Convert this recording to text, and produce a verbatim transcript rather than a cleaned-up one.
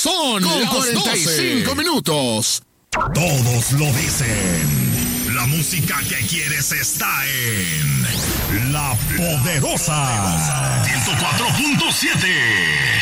Son con las cuarenta y cinco minutos. Todos lo dicen. La música que quieres está en La Poderosa ciento cuatro punto siete.